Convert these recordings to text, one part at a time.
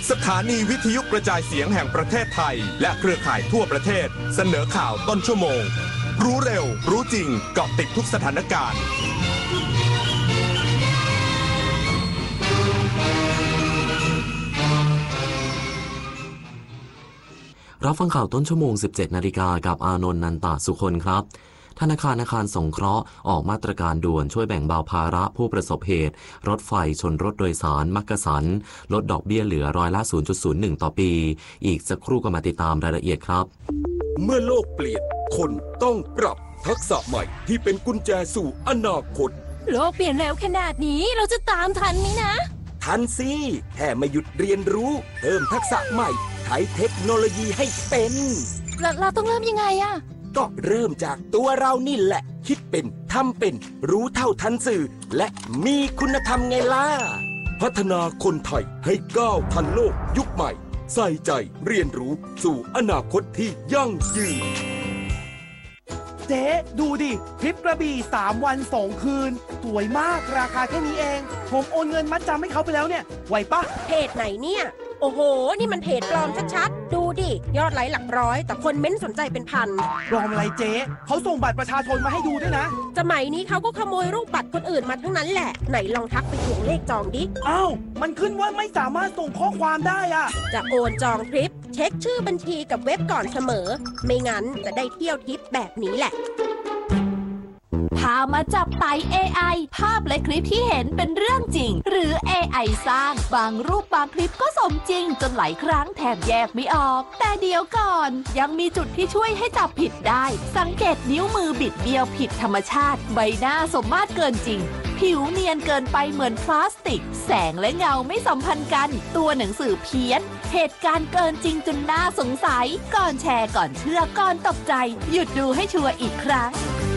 สถานีวิทยุกระจายเสียงแห่งประเทศไทยและเครือข่ายทั่วประเทศเสนอข่าวต้นชั่วโมงรู้เร็วรู้จริงเกาะติดทุกสถานการณ์รับฟังข่าวต้นชั่วโมง 17 นาฬิกากับอานนท์ นันตสุคนครับธนาคารอาคารสงเคราะห์ออกมาตรการด่วนช่วยแบ่งเบาภาระผู้ประสบเหตุรถไฟชนรถโดยสารมักกะสันลดดอกเบี้ยเหลือ0.01%ต่อปีอีกสักครู่ก็มาติดตามรายละเอียดครับเมื่อโลกเปลี่ยนคนต้องปรับทักษะใหม่ที่เป็นกุญแจสู่อนาคตโลกเปลี่ยนเร็วขนาดนี้เราจะตามทันไหมนะทันสิแค่ไม่หยุดเรียนรู้เพิ่มทักษะใหม่ใช้เทคโนโลยีให้เป็นเราต้องเริ่มยังไงอะก็เริ่มจากตัวเรานี่แหละคิดเป็นทำเป็นรู้เท่าทันสื่อและมีคุณธรรมไงล่ะพัฒนาคนไทยให้ก้าวทันโลกยุคใหม่ใส่ใจเรียนรู้สู่อนาคตที่ยั่งยืนเจ๊ดูดิทริปกระบี่3 วัน 2 คืนสวยมากราคาแค่นี้เองผมโอนเงินมัดจำให้เขาไปแล้วเนี่ยไหวปะเพจไหนเนี่ยโอ้โหนี่มันเพจปลอมชัดๆดูดิยอดไลค์หลักร้อยแต่คนเม้นสนใจเป็นพันปลอมอะไรเจ๊เขาส่งบัตรประชาชนมาให้ดูด้วยนะสมัยนี้เขาก็ขโมยรูปบัตรคนอื่นมาทั้งนั้นแหละไหนลองทักไปทวงเลขจองดิอ้าวมันขึ้นว่าไม่สามารถส่งข้อความได้อะจะโอนจองทริปเช็คชื่อบัญชีกับเว็บก่อนเสมอไม่งั้นจะได้เที่ยวทริปแบบนี้แหละพามาจับไต่ AI ภาพและคลิปที่เห็นเป็นเรื่องจริงหรือ AI สร้างบางรูปบางคลิปก็สมจริงจนหลายครั้งแทบแยกไม่ออกแต่เดี๋ยวก่อนยังมีจุดที่ช่วยให้จับผิดได้สังเกตนิ้วมือบิดเบี้ยวผิดธรรมชาติใบหน้าสมมาตรเกินจริงผิวเนียนเกินไปเหมือนพลาสติกแสงและเงาไม่สัมพันธ์กันตัวหนังสือเพี้ยนเหตุการณ์เกินจริงจนน่าสงสัยก่อนแชร์ก่อนเชื่อก่อนตกใจหยุดดูให้ชัวร์อีกครั้ง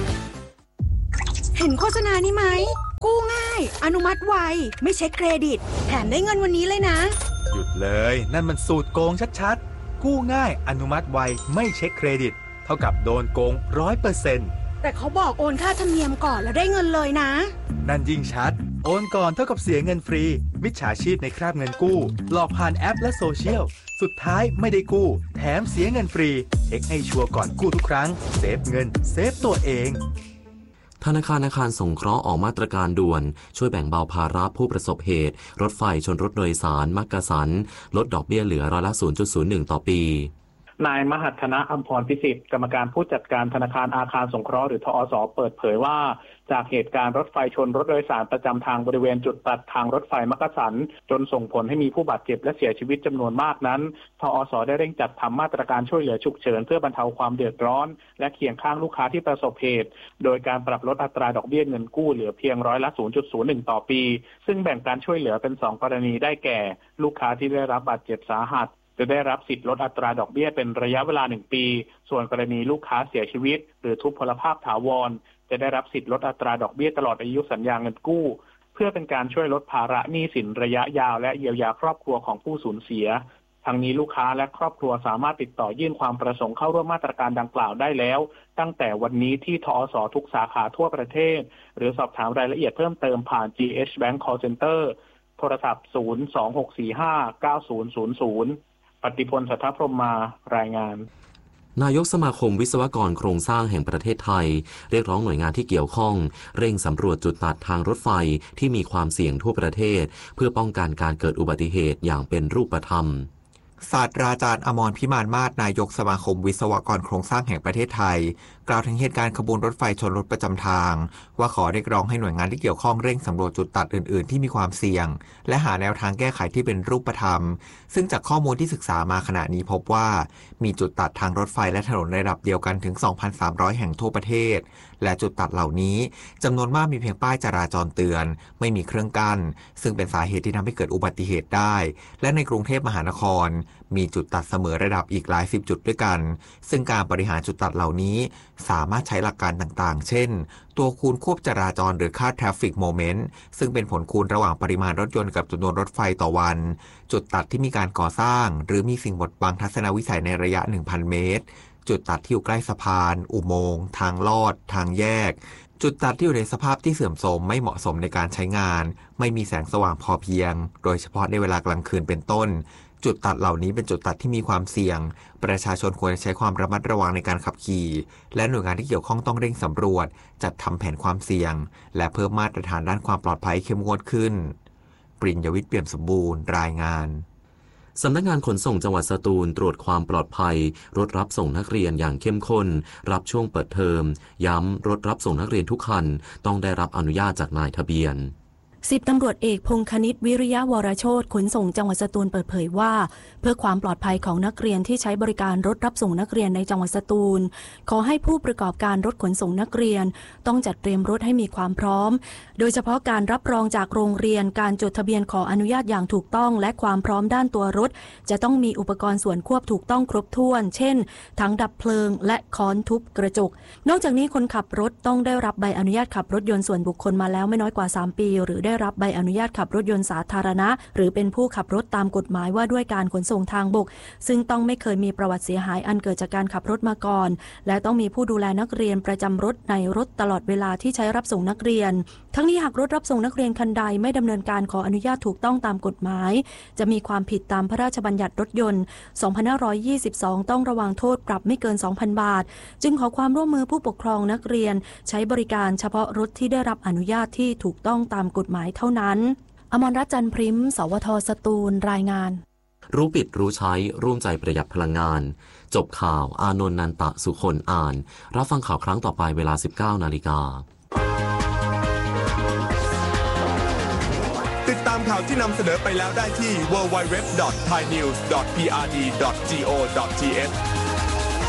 เห็นโฆษณานี้ไหมกู้ง่ายอนุมัติไวไม่เช็คเครดิตแถมได้เงินวันนี้เลยนะหยุดเลยนั่นมันสูตรโกงชัดๆกู้ง่ายอนุมัติไวไม่เช็คเครดิตเท่ากับโดนโกง 100% แต่เขาบอกโอนค่าธรรมเนียมก่อนแล้วได้เงินเลยนะนั่นยิ่งชัดโอนก่อนเท่ากับเสียเงินฟรีมิจฉาชีพในคราบเงินกู้หลอกผ่านแอปและโซเชียลสุดท้ายไม่ได้กู้แถมเสียเงินฟรีเช็คให้ชัวร์ก่อนกู้ทุกครั้งเซฟเงินเซฟตัวเองธนาคารอาคารสงเคราะห์ออกมาตรการด่วนช่วยแบ่งเบาภาระผู้ประสบเหตุรถไฟชนรถโดยสารมักกะสันลดดอกเบี้ยเหลือ0.01%ต่อปีนายมหัฒนะอัมพรพิสิทธิ์กรรมการผู้จัดการธนาคารอาคารสงเคราะห์หรือทอส.เปิดเผยว่าจากเหตุการณ์รถไฟชนรถโดยสารประจำทางบริเวณจุดตัดทางรถไฟมักกะสันจนส่งผลให้มีผู้บาดเจ็บและเสียชีวิตจำนวนมากนั้นทอส.ได้เร่งจัดทำมาตรการช่วยเหลือฉุกเฉินเพื่อบรรเทาความเดือดร้อนและเคียงข้างลูกค้าที่ประสบเหตุโดยการปรับลดอัตราดอกเบี้ยเงินกู้เหลือเพียง0.01%ต่อปีซึ่งแบ่งการช่วยเหลือเป็น2กรณีได้แก่ลูกค้าที่ได้รับบาดเจ็บสาหัสจะได้รับสิทธิ์ลดอัตราดอกเบี้ยเป็นระยะเวลา1 ปีส่วนกรณีลูกค้าเสียชีวิตหรือทุพพลภาพถาวรจะได้รับสิทธิ์ลดอัตราดอกเบี้ยตลอดอายุสัญญาเงินกู้เพื่อเป็นการช่วยลดภาระหนี้สินระยะยาวและเยียวยาครอบครัวของผู้สูญเสียทั้งนี้ลูกค้าและครอบครัวสามารถติดต่อยื่นความประสงค์เข้าร่วมมาตรการดังกล่าวได้แล้วตั้งแต่วันนี้ที่ทอส.ทุกสาขาทั่วประเทศหรือสอบถามรายละเอียดเพิ่มเติมผ่าน GH Bank Call Center โทรศัพท์026459000ปฏิพล สัทธพรหมารายงานนายกสมาคมวิศวกรโครงสร้างแห่งประเทศไทยเรียกร้องหน่วยงานที่เกี่ยวข้องเร่งสำรวจจุดตัดทางรถไฟที่มีความเสี่ยงทั่วประเทศเพื่อป้องกันการเกิดอุบัติเหตุอย่างเป็นรูปธรรมศาสตราจารย์อมรพิมานมาศนายกสมาคมวิศวกรโครงสร้างแห่งประเทศไทยกล่าวถึงเหตุการณ์ขบวนรถไฟชนรถประจำทางว่าขอเรียกร้องให้หน่วยงานที่เกี่ยวข้องเร่งสำรวจจุดตัดอื่นๆที่มีความเสี่ยงและหาแนวทางแก้ไขที่เป็นรูปธรรมซึ่งจากข้อมูลที่ศึกษามาขณะนี้พบว่ามีจุดตัดทางรถไฟและถนนระดับเดียวกันถึง 2,300 แห่งทั่วประเทศและจุดตัดเหล่านี้จำนวนมากมีเพียงป้ายจราจรเตือนไม่มีเครื่องกั้นซึ่งเป็นสาเหตุที่ทำให้เกิดอุบัติเหตุได้และในกรุงเทพมหานครมีจุดตัดเสมอระดับอีกหลาย10 จุดด้วยกันซึ่งการบริหารจุดตัดเหล่านี้สามารถใช้หลักการต่างๆเช่นตัวคูณควบจราจรหรือค่า Traffic Moment ซึ่งเป็นผลคูณระหว่างปริมาณรถยนต์กับจำนวนรถไฟต่อวันจุดตัดที่มีการก่อสร้างหรือมีสิ่งบดบังทัศนวิสัยในระยะ 1,000 เมตรจุดตัดที่อยู่ใกล้สะพานอุโมงค์ทางลอดทางแยกจุดตัดที่อยู่ในสภาพที่เสื่อมโทรมไม่เหมาะสมในการใช้งานไม่มีแสงสว่างพอเพียงโดยเฉพาะในเวลากลางคืนเป็นต้นจุดตัดเหล่านี้เป็นจุดตัดที่มีความเสี่ยงประชาชนควรใช้ความระมัดระวังในการขับขี่และหน่วยงานที่เกี่ยวข้องต้องเร่งสำรวจจัดทำแผนความเสี่ยงและเพิ่มมาตรฐานด้านความปลอดภัยเข้มงวดขึ้นปริญญวิทย์เปี่ยมสมบูรณ์รายงานสำนักงานขนส่งจังหวัดสตูลตรวจความปลอดภัยรถรับส่งนักเรียนอย่างเข้มข้นรับช่วงเปิดเทอมย้ำรถรับส่งนักเรียนทุกคันต้องได้รับอนุญาตจากนายทะเบียน 10 ตำรวจเอกพงษ์คณิตวิริยะวรโชติขนส่งจังหวัดสตูลเปิดเผยว่าเพื่อความปลอดภัยของนักเรียนที่ใช้บริการรถรับส่งนักเรียนในจังหวัดสตูลขอให้ผู้ประกอบการรถขนส่งนักเรียนต้องจัดเตรียมรถให้มีความพร้อมโดยเฉพาะการรับรองจากโรงเรียนการจดทะเบียนขออนุญาตอย่างถูกต้องและความพร้อมด้านตัวรถจะต้องมีอุปกรณ์ส่วนควบถูกต้องครบถ้วนเช่นถังดับเพลิงและค้อนทุบกระจกนอกจากนี้คนขับรถต้องได้รับใบอนุญาตขับรถยนต์ส่วนบุคคลมาแล้วไม่น้อยกว่า3 ปีหรือได้รับใบอนุญาตขับรถยนต์สาธารณะหรือเป็นผู้ขับรถตามกฎหมายว่าด้วยการขนส่งทางบกซึ่งต้องไม่เคยมีประวัติเสียหายอันเกิดจากการขับรถมาก่อนและต้องมีผู้ดูแลนักเรียนประจำรถในรถตลอดเวลาที่ใช้รับส่งนักเรียนทั้งนี้หากรถรับส่งนักเรียนคันใดไม่ดำเนินการขออนุญาตถูกต้องตามกฎหมายจะมีความผิดตามพระราชบัญญัติรถยนต์ 2522 ต้องระวางโทษปรับไม่เกิน 2,000 บาทจึงขอความร่วมมือผู้ปกครองนักเรียนใช้บริการเฉพาะรถที่ได้รับอนุญาตที่ถูกต้องตามกฎหมายเท่านั้นอมรรัตน์ จันทร์พริ้มสวท.สตูลรายงานรู้ปิดรู้ใช้ร่วมใจประหยัดพลังงานจบข่าวอานนท์ นันตะสุคนอ่านรับฟังข่าวครั้งต่อไปเวลา 19 นาฬิกาติดตามข่าวที่นำเสนอไปแล้วได้ที่ www.thainews.prd.go.th